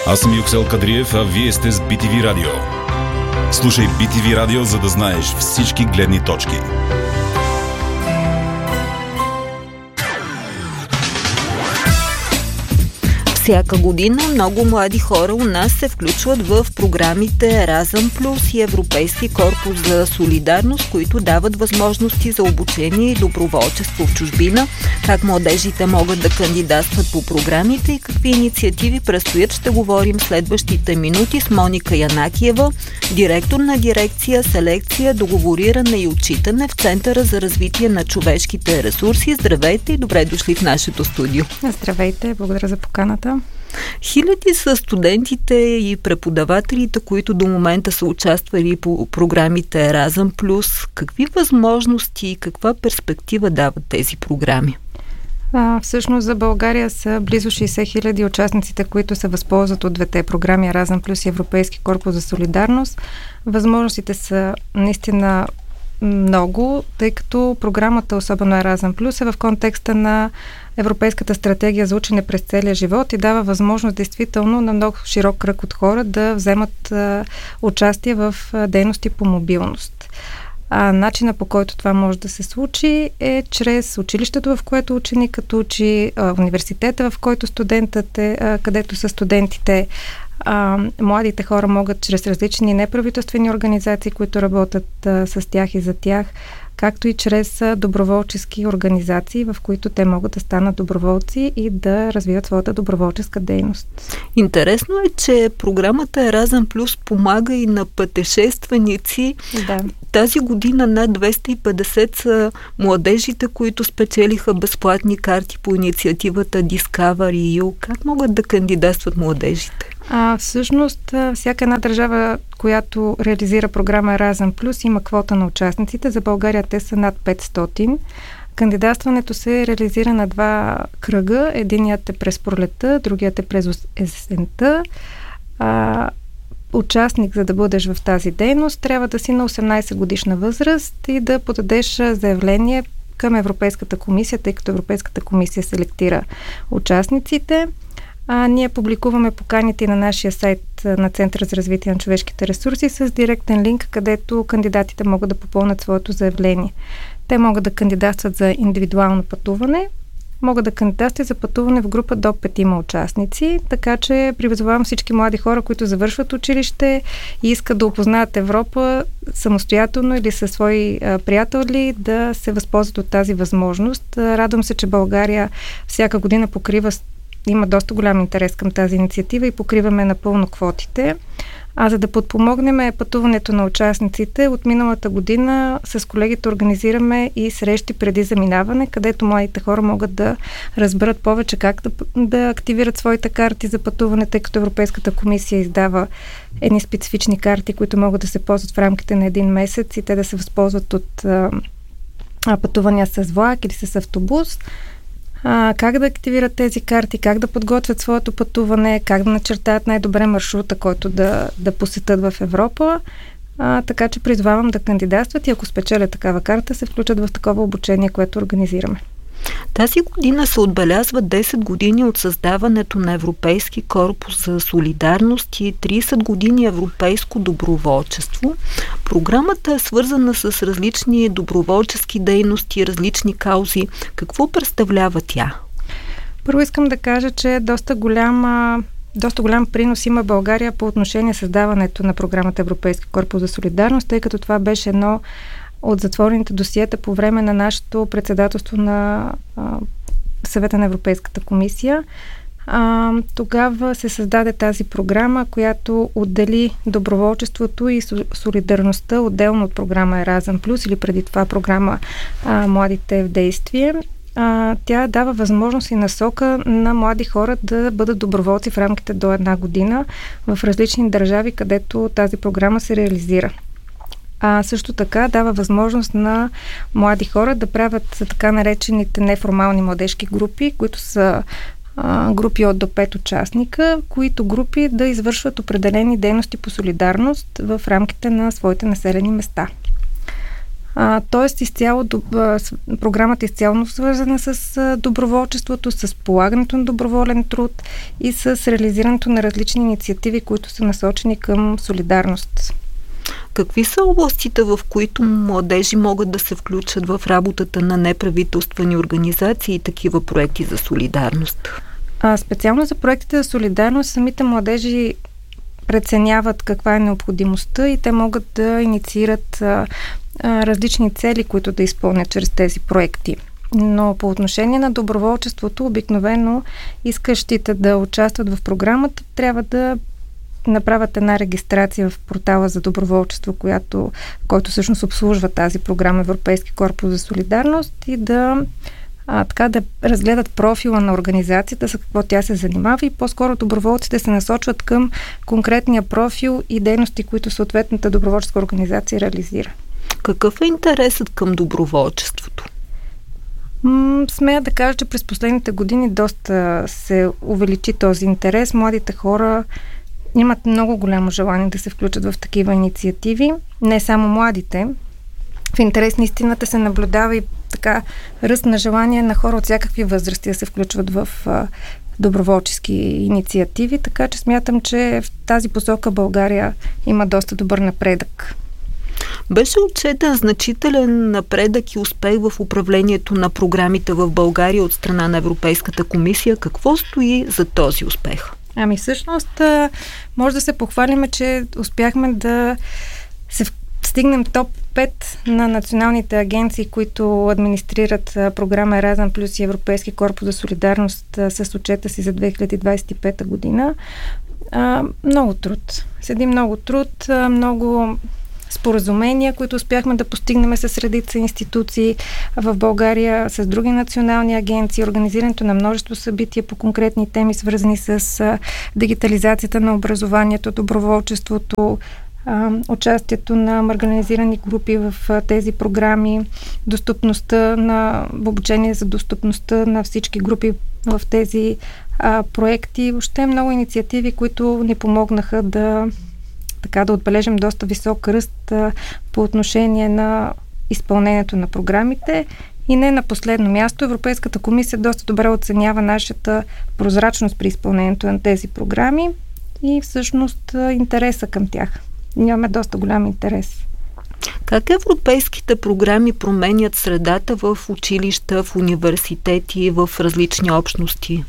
Аз съм Юксел Кадриев, а вие сте с BTV Радио. Слушай BTV Радио, за да знаеш всички гледни точки. Всяка година много млади хора у нас се включват в програмите Еразъм Плюс и Европейски корпус за солидарност, които дават възможности за обучение и доброволчество в чужбина. Как младежите могат да кандидатстват по програмите и какви инициативи предстоят, ще говорим следващите минути с Моника Янакиева, директор на дирекция селекция, договориране и отчитане в Центъра за развитие на човешките ресурси. Здравейте и добре дошли в нашето студио. Здравейте, благодаря за поканата. Хиляди са студентите и преподавателите, които до момента са участвали по програмите Еразъм Плюс. Какви възможности и каква перспектива дават тези програми? Всъщност за България са близо 60 хиляди участниците, които се възползват от двете програми Еразъм Плюс и Европейски корпус за солидарност. Възможностите са наистина много, тъй като програмата, особено Еразъм Плюс, е в контекста на Европейската стратегия за учене през целия живот и дава възможност действително на много широк кръг от хора да вземат участие в дейности по мобилност. Начина, по който това може да се случи, е чрез училището, в което ученикът учи, университета, в който студентът е, където са студентите. Младите хора могат чрез различни неправителствени организации, които работят с тях и за тях, както и чрез доброволчески организации, в които те могат да станат доброволци и да развиват своята доброволческа дейност. Интересно е, че програмата Еразъм Плюс помага и на пътешественици. Да. Тази година над 250 са младежите, които спечелиха безплатни карти по инициативата Discovery EU. Как могат да кандидатстват младежите? Всъщност, всяка една държава, която реализира програма Еразъм Плюс, има квота на участниците. За България те са над 500. Кандидатстването се реализира на два кръга. Единият е през пролетта, другият е през есента. Участник, за да бъдеш в тази дейност, трябва да си на 18 годишна възраст и да подадеш заявление към Европейската комисия, тъй като Европейската комисия селектира участниците. Ние публикуваме поканите на нашия сайт на Центъра за развитие на човешките ресурси с директен линк, където кандидатите могат да попълнят своето заявление. Те могат да кандидатстват за индивидуално пътуване, могат да кандидатстват за пътуване в група до 5 участници, така че призовавам всички млади хора, които завършват училище и искат да опознаят Европа самостоятелно или със свои приятели, да се възползват от тази възможност. Радвам се, че България всяка година има доста голям интерес към тази инициатива и покриваме напълно квотите. За да подпомогнем пътуването на участниците, от миналата година с колегите организираме и срещи преди заминаване, където младите хора могат да разберат повече как да активират своите карти за пътуване, тъй като Европейската комисия издава едни специфични карти, които могат да се ползват в рамките на един месец и те да се възползват от пътувания с влак или с автобус. Как да активират тези карти, как да подготвят своето пътуване, как да начертаят най-добре маршрута, който да посетят в Европа. Така че призовавам да кандидатстват и ако спечелят такава карта, се включат в такова обучение, което организираме. Тази година се отбелязва 10 години от създаването на Европейски корпус за солидарност и 30 години европейско доброволчество. Програмата е свързана с различни доброволчески дейности, различни каузи. Какво представлява тя? Първо искам да кажа, че доста голям принос има България по отношение създаването на програмата Европейски корпус за солидарност, тъй като това беше едно от затворените досиета по време на нашето председателство на Съвета на Европейската комисия. Тогава се създаде тази програма, която отдели доброволчеството и солидарността отделно от програма Еразъм Плюс или преди това програма Младите в действие. Тя дава възможност и насока на млади хора да бъдат доброволци в рамките до 1 година в различни държави, където тази програма се реализира. Също така дава възможност на млади хора да правят така наречените неформални младежки групи, които са групи от до 5 участника, които групи да извършват определени дейности по солидарност в рамките на своите населени места. Тоест, програмата е изцяло свързана с доброволчеството, с полагането на доброволен труд и с реализирането на различни инициативи, които са насочени към солидарност. Какви са областите, в които младежи могат да се включат в работата на неправителствени организации и такива проекти за солидарност? Специално за проектите за солидарност самите младежи преценяват каква е необходимостта и те могат да инициират различни цели, които да изпълнят чрез тези проекти. Но по отношение на доброволчеството, обикновено искащите да участват в програмата трябва да направят една регистрация в портала за доброволчество, който всъщност обслужва тази програма Европейски корпус за солидарност и да разгледат профила на организацията, с какво тя се занимава и по-скоро доброволците се насочват към конкретния профил и дейности, които съответната доброволческа организация реализира. Какъв е интересът към доброволчеството? Смея да кажа, че през последните години доста се увеличи този интерес. Младите хора имат много голямо желание да се включат в такива инициативи. Не само младите. В интерес на истината се наблюдава и така ръст на желание на хора от всякакви възрасти да се включват в доброволчески инициативи, така че смятам, че в тази посока България има доста добър напредък. Беше отчетен значителен напредък и успех в управлението на програмите в България от страна на Европейската комисия. Какво стои за този успех? Всъщност, може да се похвалиме, че успяхме да се стигнем топ 5 на националните агенции, които администрират програма Еразъм плюс и Европейски корпус за солидарност с отчета си за 2025 година. Много труд. Много труд, много споразумения, които успяхме да постигнем с редица институции в България, с други национални агенции, организирането на множество събития по конкретни теми, свързани с дигитализацията на образованието, доброволчеството, участието на маргинализирани групи в тези програми, достъпността на обучение за достъпността на всички групи в тези проекти. Въобще много инициативи, които ни помогнаха да отбележим доста висок ръст по отношение на изпълнението на програмите. И не на последно място, Европейската комисия доста добре оценява нашата прозрачност при изпълнението на тези програми и всъщност интереса към тях. Имаме доста голям интерес. Как европейските програми променят средата в училища, в университети, в различни общности?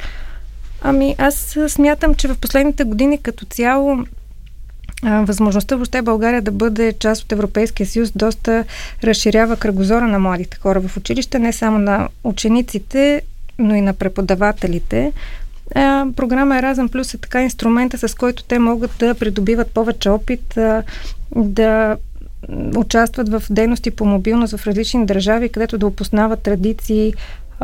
Аз смятам, че в последните години като цяло възможността въобще България да бъде част от Европейския съюз доста разширява кръгозора на младите хора в училище, не само на учениците, но и на преподавателите. Програма Еразъм плюс е така инструмента, с който те могат да придобиват повече опит, да участват в дейности по мобилност в различни държави, където да опознават традиции,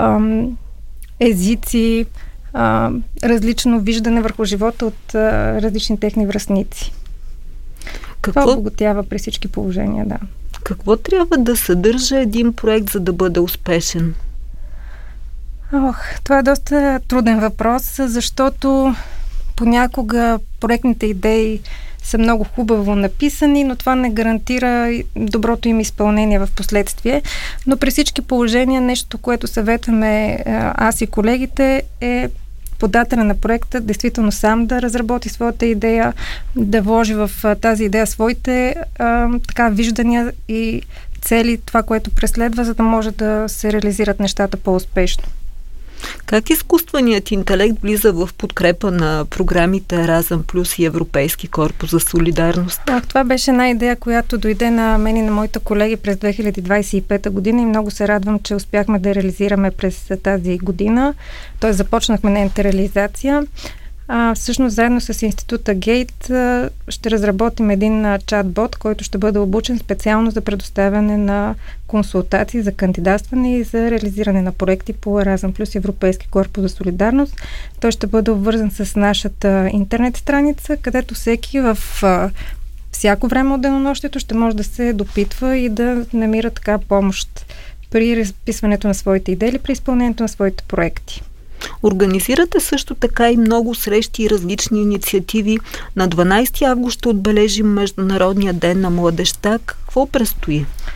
езици, различно виждане върху живота от различни техни връстници. Това обогатява при всички положения, да. Какво трябва да съдържа един проект, за да бъде успешен? Това е доста труден въпрос, защото понякога проектните идеи са много хубаво написани, но това не гарантира доброто им изпълнение в последствие. Но при всички положения нещо, което съветваме аз и колегите е подателя на проекта действително сам да разработи своята идея, да вложи в тази идея своите виждания и цели, това, което преследва, за да може да се реализират нещата по-успешно. Как изкуственият интелект влиза в подкрепа на програмите Еразъм плюс и Европейски корпус за солидарност? Това беше една идея, която дойде на мен и на моите колеги през 2025 година и много се радвам, че успяхме да реализираме през тази година. Т.е. започнахме нейната реализация. Всъщност, заедно с института Гейт ще разработим един чат-бот, който ще бъде обучен специално за предоставяне на консултации за кандидатстване и за реализиране на проекти по Еразъм плюс Европейски корпус за солидарност. Той ще бъде обвързан с нашата интернет страница, където всеки в всяко време от денонощието ще може да се допитва и да намира така помощ при разписването на своите идеи или при изпълнението на своите проекти. Организирате също така и много срещи и различни инициативи. На 12 август ще отбележим Международния ден на младежта. Какво предстои?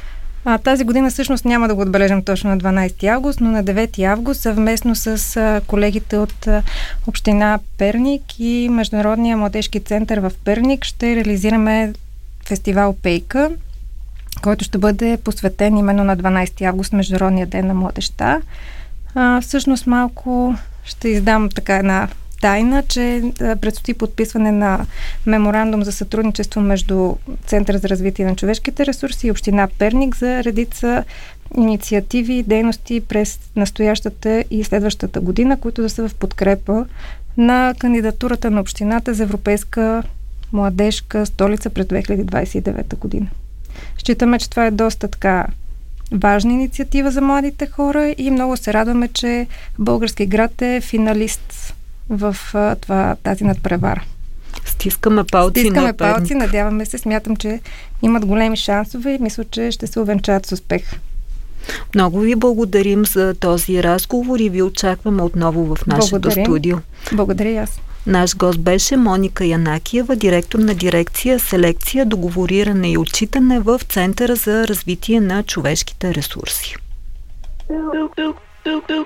Тази година всъщност няма да го отбележим точно на 12 август, но на 9 август съвместно с колегите от община Перник и Международния младежки център в Перник ще реализираме фестивал Пейка, който ще бъде посветен именно на 12 август, Международния ден на младежта. Всъщност малко ще издам така една тайна, че предстои подписване на меморандум за сътрудничество между Център за развитие на човешките ресурси и община Перник за редица инициативи и дейности през настоящата и следващата година, които да са в подкрепа на кандидатурата на общината за европейска младежка столица през 2029 година. Считаме, че това е доста така важна инициатива за младите хора и много се радваме, че български град е финалист в тази надпревара. Стискаме палци на Перник. Надяваме се, смятам, че имат големи шансове и мисля, че ще се увенчат с успех. Много ви благодарим за този разговор и ви очакваме отново в нашето студио. Благодаря и аз. Наш гост беше Моника Янакиева, директор на дирекция селекция, договориране и отчитане в Центъра за развитие на човешките ресурси.